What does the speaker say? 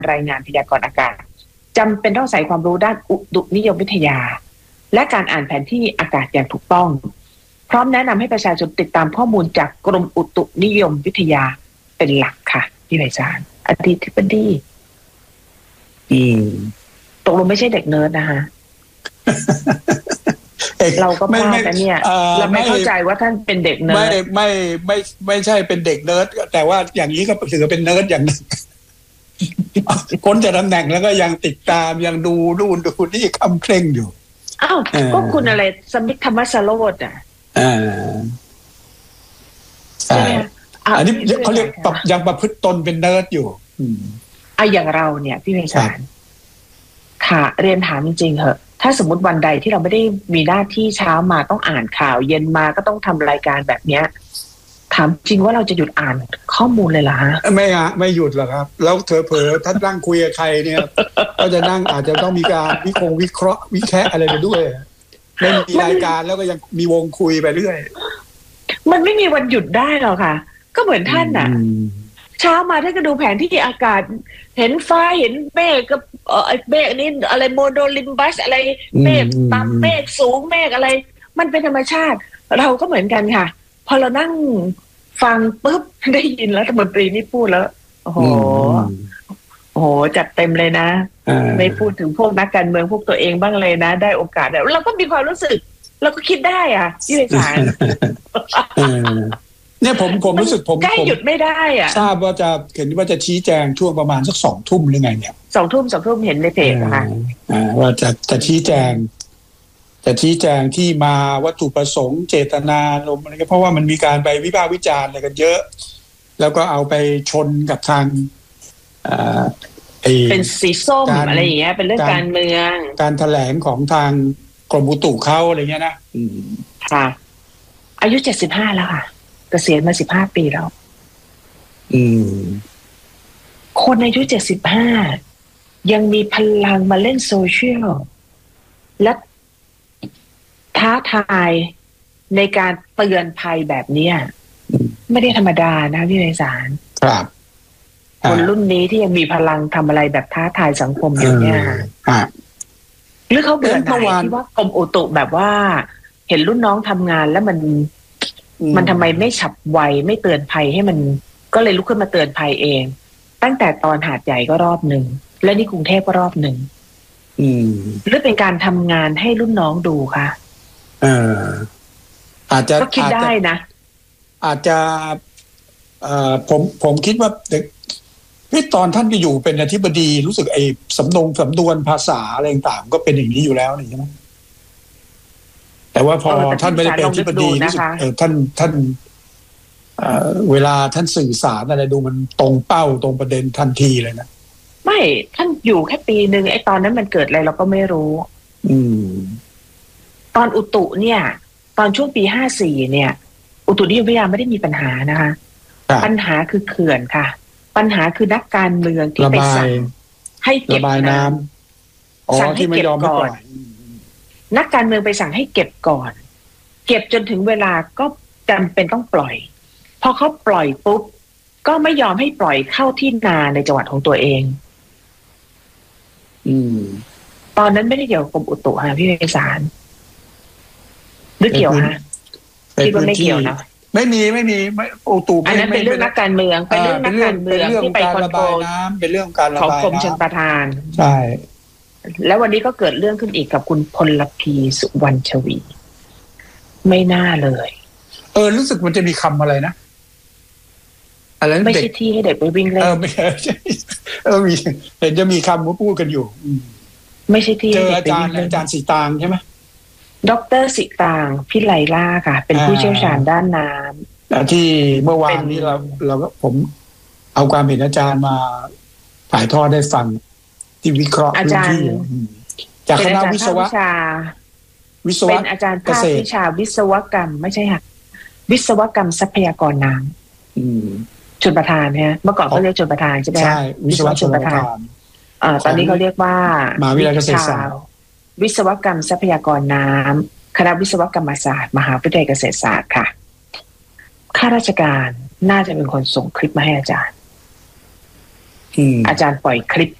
รายงานพยากรณ์อากาศจำเป็นต้องใส่ความรู้ด้านอุตุนิยมวิทยาและการอ่านแผนที่อากาศอย่างถูกต้องพร้อมแนะนำให้ประชาชนติดตามข้อมูลจากกรมอุตุนิยมวิทยาเป็นหลักค่ะพี่ไพศาลอดีตทิบดีตกลงไม่ใช่เด็กเนิร์ดนะคะเราก็พลาดนะเนี่ยเราไม่เข้าใจว่าท่านเป็นเด็กเนิร์ดไม่ใช่เป็นเด็กเนิร์ดแต่ว่าอย่างนี้ก็ถือเป็นเนิร์ดอย่างนึงพ้นจากตำแหน่งแล้วก็ยังติดตามยังดูนู่นดูนี่คำเคร่งอยู่อ้าวก็คุณอะไรสมิทธธรรมสโรจน์ใช่อันนี้เขาเรียกยังประพฤติตนเป็นเนิร์ดอยู่อย่างเราเนี่ยพี่ไพศาลค่ะเรียนถามจริงๆเหอะถ้าสมมติวันใดที่เราไม่ได้มีหน้าที่เช้ามาต้องอ่านข่าวเย็นมาก็ต้องทำรายการแบบเนี้ยถามจริงว่าเราจะหยุดอ่านข้อมูลเลยเหรอฮะไม่หยุดหรอกครับแล้วเผลอท่านนั่งคุยกับใครเนี่ยก็จะนั่งอาจจะต้องมีการวิเคราะห์วิแคะอะไรไปด้วยไม่มีรายการแล้วก็ยังมีวงคุยไปเรื่อยมันไม่มีวันหยุดได้หรอกค่ะก็เหมือนท่านน่ะเช้ามาท่านก็ดูแผนที่อากาศเห็นฟ้าเห็นเมฆกับเมฆนี้อะไรโมโดลิมบัสอะไรเมฆต่ำเมฆสูงเมฆอะไรมันเป็นธรรมชาติเราก็เหมือนกันค่ะพอเรานั่งฟังปุ๊บได้ยินแล้วรัฐมนตรีนี่พูดแล้วโอ้โหจัดเต็มเลยนะไม่พูดถึงพวกนักการเมืองพวกตัวเองบ้างเลยนะได้โอกาสแล้วเราก็มีความรู้สึกเราก็คิดได้อ่ะพี่ไพศาลเนี่ยผมรู้สึกผมใกล้หยุดไม่ได้อ่ะทราบว่าจะเห็นว่าจะชี้แจงช่วงประมาณสัก2 ทุ่มหรือไงเนี่ย 2 ทุ่มเห็นในเพจนะคะว่าจะชี้แจงที่มาวัตถุประสงค์เจตนารมณ์อะไรก็เพราะว่ามันมีการไปวิพากษ์วิจารณ์อะไรกันเยอะแล้วก็เอาไปชนกับทางเป็นสีส้มอะไรอย่างเงี้ยเป็นเรื่องการเมืองการแถลงของทางกรมอุตุเขาอะไรเงี้ยนะค่ะอายุ75แล้วค่ะเกษียณมา15 ปีแล้วคนอายุ75ยังมีพลังมาเล่นโซเชียลและท้าทายในการเตือนภัยแบบนี้ไม่ได้ธรรมดานะพี่ไพศาลครับคนรุ่นนี้ที่ยังมีพลังทำอะไรแบบท้าทายสังคมอยู่เนี่ยหรือเขาเบื่อหน่ายที่ว่ากรมอุตุแบบว่าเห็นรุ่นน้องทำงานแล้วมันทำไมไม่ฉับไวไม่เตือนภัยให้มันก็เลยลุกขึ้นมาเตือนภัยเองตั้งแต่ตอนหาดใหญ่ก็รอบหนึ่งและนี่กรุงเทพก็รอบหนึ่งหรือเป็นการทำงานให้รุ่นน้องดูค่ะอาจจะก็คิดได้นะอาจจะผมคิดว่าเด็กตอนท่านไปอยู่เป็นอธิบดีรู้สึกไอ้สำนวนภาษาอะไรต่างๆก็เป็นอย่างนี้อยู่แล้วนี่ใช่ไหมแต่ว่าพอท่านไม่ได้เป็นอธิบดีรู้สึกท่านเวลาท่านสื่อสารอะไรดูมันตรงเป้าตรงประเด็นทันทีเลยนะไม่ท่านอยู่แค่ปีนึงไอ้ตอนนั้นมันเกิดอะไรเราก็ไม่รู้ตอนอุตุเนี่ยตอนช่วงปี54เนี่ยอุตุนิยมวิทยาไม่ได้มีปัญหานะคะปัญหาคือเขื่อนค่ะปัญหาคือนักการเมืองที่ไปสั่งให้เก็บน้ำสั่งให้เก็บก่อนนักการเมืองไปสั่งให้เก็บก่อนเก็บจนถึงเวลาก็จำเป็นต้องปล่อยพอเขาปล่อยปุ๊บก็ไม่ยอมให้ปล่อยเข้าที่นาในจังหวัดของตัวเองตอนนั้นไม่ได้เกี่ยวกับกรมอุตุค่ะพี่ไพศาลหรือเกี่ยวฮะคิดว่าไม่เกี่ยวนะไม่มีอุตุอันนั้นเป็นเรื่องนักการเมืองเป็นเรื่องนักการเมืองที่ไปคอนโทรลน้ำเป็นเรื่องการระบายของกรมชลประทานใช่แล้ววันนี้ก็เกิดเรื่องขึ้นอีกกับคุณพลพีสุวรรณชวีไม่น่าเลยรู้สึกมันจะมีคำอะไรนะอะไรไม่ใช่ที่ให้เด็กไปวิ่งเล่นไม่ใช่มีเห็นจะมีคำว่าพูดกันอยู่ไม่ใช่ที่เจออาจารย์สีตางใช่ไหมดร.สิตางพิไลล่าค่ะเป็นผู้เชี่ยวชาญด้านน้ำที่เมื่อวานนี้เราก็ผมเอาความเห็นอาจารย์มาถ่ายทอดได้ฟังที่วิเคราะห์พื้นที่จากคณะวิศวะเป็นอาจารย์ภาควิชาวิศวกรรมไม่ใช่ค่ะวิศวกรรมทรัพยากรน้ำชลประทานเนี่ยเมื่อก่อนเขาเรียกชลประทานใช่ไหมใช่วิศวะชลประทานตอนนี้เขาเรียกว่ามหาวิทยาลัยเกษตรศาสตร์วิศวกรรมทรัพยากรน้ำคณะวิศวกรรมศาสตร์มหาวิทยาลัยเกษตรศาสตร์ค่ะข้าราชการน่าจะเป็นคนส่งคลิปมาให้อาจารย์อาจารย์ปล่อยคลิป